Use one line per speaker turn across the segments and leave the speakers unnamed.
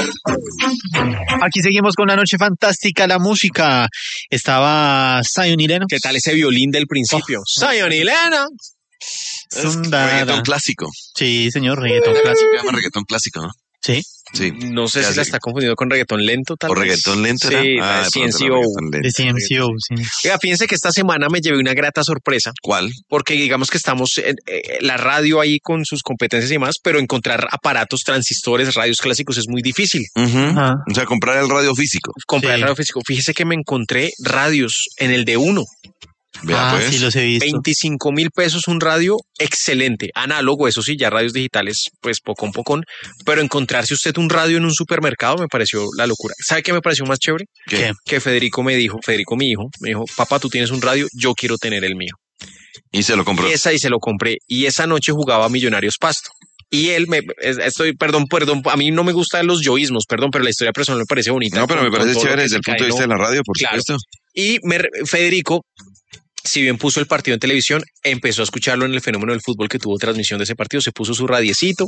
Aquí seguimos con la noche fantástica, la música. Estaba Zion y Lennox.
¿Qué tal ese violín del principio? Zion y Lennox.
Reggaetón clásico.
Sí, señor, reggaetón clásico.
Se llama reggaetón clásico, ¿no?
Sí.
Sí.
No sé si la está confundiendo con reggaetón lento, tal
¿O
vez.
reggaetón lento?
Sí,
¿Era?
de
De pronto
CNCO.
era reggaetón lento.
De CMCO, sí.
Oiga, fíjense que esta semana me llevé una grata sorpresa,
¿Cuál?
porque digamos que estamos en la radio ahí con sus competencias y demás, pero encontrar aparatos, transistores, radios clásicos es muy difícil.
Ajá.
O sea, comprar el radio físico.
Comprar
Sí.
radio físico. Fíjese que me encontré radios en el de uno.
Vea, pues.
Sí, los he visto.
25.000 pesos un radio excelente, análogo, eso sí, ya radios digitales, pues pocón, pero encontrarse usted un radio en un supermercado me pareció la locura. ¿Sabe qué me pareció más chévere?
¿Qué?
Que Federico, mi hijo, me dijo, papá, tú tienes un radio, yo quiero tener el mío.
Y se lo compró.
Y se lo compré, y esa noche jugaba Millonarios Pasto. Y él perdón, a mí no me gustan los yoísmos, perdón, pero la historia personal me parece bonita.
No, pero me parece
todo
chévere
lo que
desde el punto de vista de la radio, por
Claro.
supuesto.
Y Federico, si bien puso el partido en televisión, empezó a escucharlo en el fenómeno del fútbol que tuvo transmisión de ese partido, se puso su radiecito,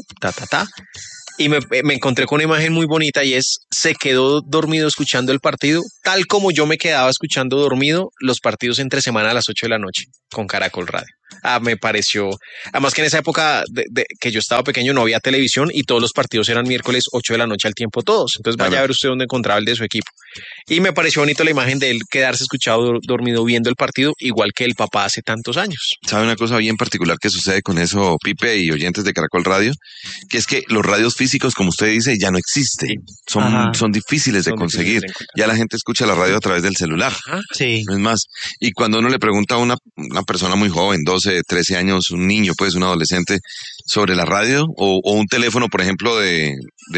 y me encontré con una imagen muy bonita y se quedó dormido escuchando el partido, tal como yo me quedaba escuchando dormido los partidos entre semana a las 8 de la noche con Caracol Radio. Me pareció, además que en esa época que yo estaba pequeño no había televisión y todos los partidos eran miércoles 8 de la noche al tiempo todos, entonces vaya a ver usted dónde encontraba el de su equipo. Y me pareció bonito la imagen de él quedarse escuchado dormido viendo el partido, igual que el papá hace tantos años.
¿Sabe una cosa bien particular que sucede con eso, Pipe y oyentes de Caracol Radio? Que es que los radios físicos, como usted dice, ya no existen. Son difíciles de conseguir. Ya la gente escucha la radio a través del celular.
Ajá.
Sí.
Es más, y cuando uno le pregunta a una persona muy joven, 12, 13 años, un niño, pues un adolescente, sobre la radio o un teléfono, por ejemplo, de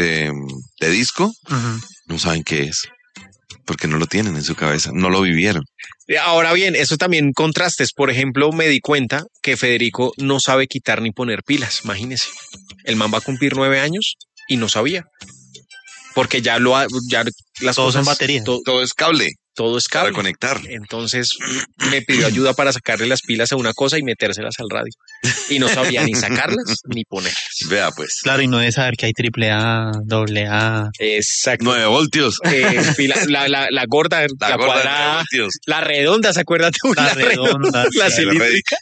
disco, no saben qué es. Porque no lo tienen en su cabeza, no lo vivieron.
Ahora bien, eso también contrastes. Por ejemplo, me di cuenta que Federico no sabe quitar ni poner pilas, imagínese. El man va a cumplir 9 años y no sabía. Porque ya las
Todos
cosas
son baterías.
Todo es cable
Todo es cable.
para conectar.
Entonces me pidió ayuda para sacarle las pilas a una cosa y metérselas al radio. Y no sabía ni sacarlas ni ponerlas.
Vea pues.
Claro, y no de saber que hay AAA, AA.
Exacto.
9 voltios.
La gorda, la
gorda de 9
cuadrada,
voltios.
la redonda, ¿se acuerda tú?
La redonda,
la
sí.
cilíndrica.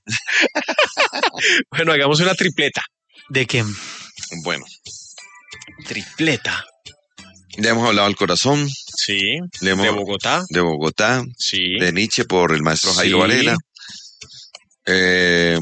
Bueno, hagamos una tripleta.
¿De qué?
Bueno,
Tripleta.
ya hemos hablado del corazón,
Sí.
de
Bogotá.
de Bogotá,
Sí.
de Nietzsche por el maestro Jairo
Sí.
Varela.
¿Qué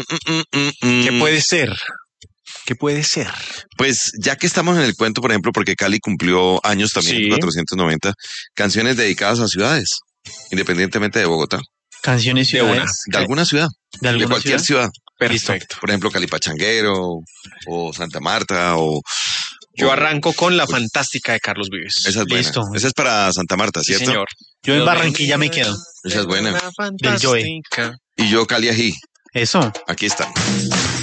puede ser? ¿Qué puede ser?
Pues ya que estamos en el cuento, por ejemplo, porque Cali cumplió años también,
Sí.
490, canciones dedicadas a ciudades, independientemente de Bogotá,
Canciones
De una.
ciudades.
de alguna ciudad,
¿De alguna
cualquier ciudad.
Perfecto.
Por ejemplo, Calipachanguero o Santa Marta o...
Yo arranco con la fantástica de Carlos Vives.
Esa es buena.
Listo.
Esa es para Santa Marta,
Sí,
¿cierto?
señor.
Yo en Barranquilla me quedo.
Esa es buena.
La
Del Joe.
fantástica.
Y yo Cali Ají.
Eso.
Aquí está.